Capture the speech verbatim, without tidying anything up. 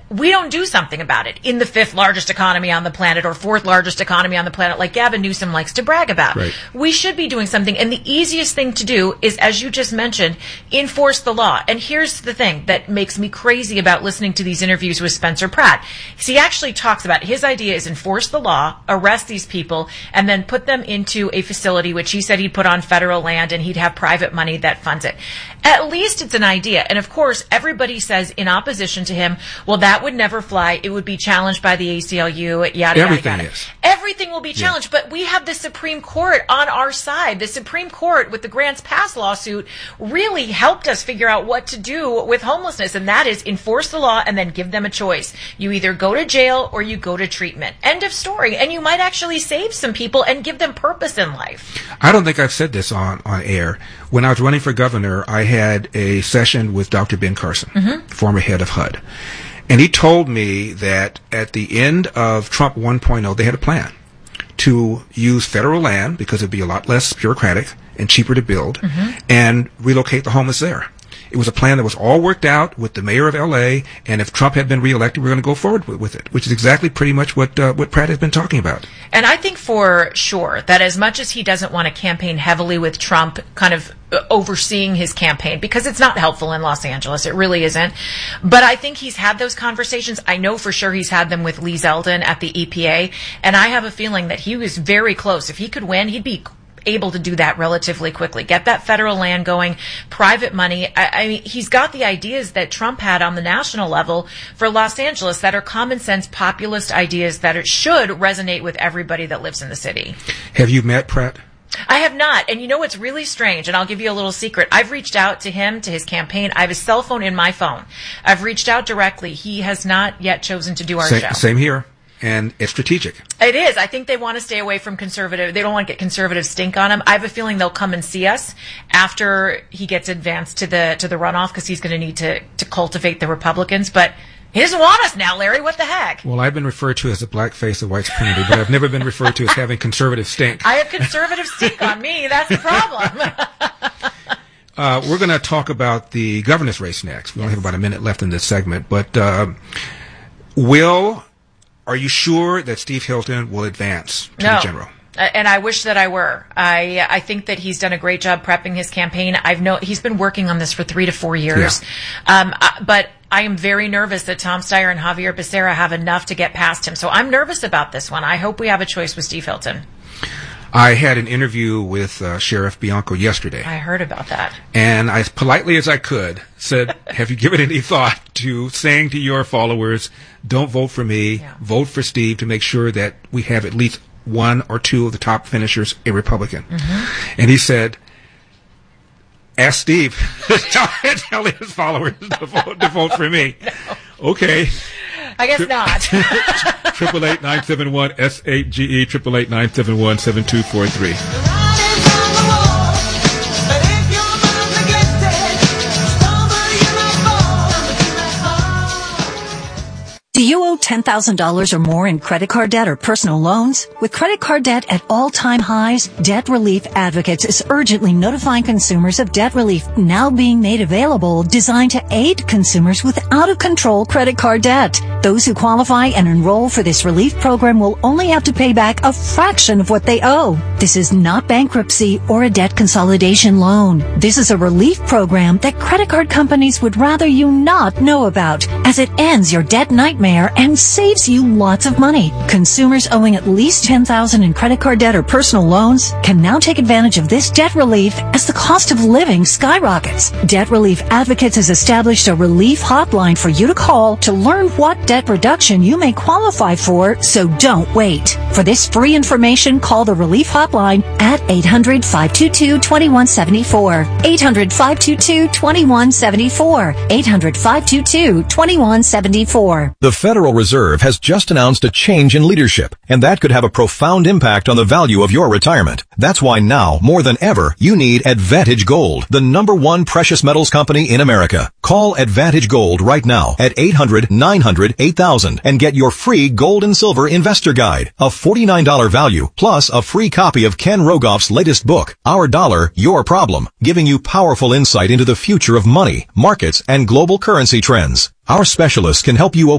we don't do something about it in the fifth largest economy on the planet or fourth largest economy on the planet like Gavin Newsom likes to brag about. Right. We should be doing something. And the easiest thing to do is, as you just mentioned, enforce the law. And here's the thing that makes me crazy about listening to these interviews with Spencer Pratt. He actually talks about his idea is enforce the law, arrest these people, and then put them into a facility, which he said he'd put on federal land and he'd have private money that funds it. At least it's an idea. And of course, everybody says in opposition to him, well, that would never fly. It would be challenged by the A C L U, yada, yada, Everything yada. is. Everything will be challenged. Yeah. But we have the Supreme Court on our side. The Supreme Court, with the Grants Pass lawsuit, really helped us figure out what to do with homelessness. And that is enforce the law and then give them a choice. You either go to jail or you go to treatment. End of story. And you might actually save some people and give them purpose in life. I don't think I've said this on, on air. When I was running for governor, I had a session with Doctor Ben Carson, mm-hmm. former head of H U D. And he told me that at the end of Trump one point oh, they had a plan to use federal land because it would be a lot less bureaucratic and cheaper to build, mm-hmm. and relocate the homeless there. It was a plan that was all worked out with the mayor of L A, and if Trump had been reelected, we we're going to go forward with, with it, which is exactly pretty much what uh, what Pratt has been talking about. And I think for sure that as much as he doesn't want to campaign heavily with Trump kind of overseeing his campaign, because it's not helpful in Los Angeles, it really isn't, but I think he's had those conversations. I know for sure he's had them with Lee Zeldin at the E P A, and I have a feeling that he was very close. If he could win, he'd be able to do that relatively quickly. Get that federal land going, private money. I, I mean, he's got the ideas that Trump had on the national level for Los Angeles that are common sense, populist ideas that are, should resonate with everybody that lives in the city. Have you met Pratt? I have not. And you know what's really strange, and I'll give you a little secret. I've reached out to him, to his campaign. I have his cell phone in my phone. I've reached out directly. He has not yet chosen to do our same, show. Same here. And it's strategic. It is. I think they want to stay away from conservative. They don't want to get conservative stink on him. I have a feeling they'll come and see us after he gets advanced to the to the runoff, because he's going to need to to cultivate the Republicans. But he doesn't want us now, Larry. What the heck? Well, I've been referred to as the black face of white supremacy, but I've never been referred to as having conservative stink. I have conservative stink on me. That's the problem. uh, we're going to talk about the governor's race next. We only have about a minute left in this segment, but uh, will. Are you sure that Steve Hilton will advance to no. the general? And I wish that I were. I I think that he's done a great job prepping his campaign. I've know he's been working on this for three to four years. Yeah. Um, I, but I am very nervous that Tom Steyer and Javier Becerra have enough to get past him. So I'm nervous about this one. I hope we have a choice with Steve Hilton. I had an interview with uh, Sheriff Bianco yesterday. I heard about that. And I, as politely as I could, said, have you given any thought to saying to your followers, don't vote for me, yeah. vote for Steve, to make sure that we have at least one or two of the top finishers a Republican? Mm-hmm. And he said, ask Steve, tell, tell his followers to vote, to vote for me. No. Okay. I guess not. Triple eight nine seven one S eight G E triple eight nine seven one seven two four three. Do you owe ten thousand dollars or more in credit card debt or personal loans? With credit card debt at all-time highs, Debt Relief Advocates is urgently notifying consumers of debt relief now being made available, designed to aid consumers with out-of-control credit card debt. Those who qualify and enroll for this relief program will only have to pay back a fraction of what they owe. This is not bankruptcy or a debt consolidation loan. This is a relief program that credit card companies would rather you not know about, as it ends your debt nightmare and saves you lots of money. Consumers owing at least ten thousand dollars in credit card debt or personal loans can now take advantage of this debt relief as the cost of living skyrockets. Debt Relief Advocates has established a relief hotline for you to call to learn what debt reduction you may qualify for, so don't wait. For this free information, call the relief hotline at eight hundred, five two two, two one seven four. eight hundred, five two two, two one seven four. eight hundred, five two two, two one seven four. The Federal Reserve has just announced a change in leadership, and that could have a profound impact on the value of your retirement. That's why now, more than ever, you need Advantage Gold, the number one precious metals company in America. Call Advantage Gold right now at eight hundred, nine hundred, eight thousand and get your free Gold and Silver Investor Guide, a forty-nine dollars value, plus a free copy of Ken Rogoff's latest book, Our Dollar, Your Problem, giving you powerful insight into the future of money, markets, and global currency trends. Our specialists can help you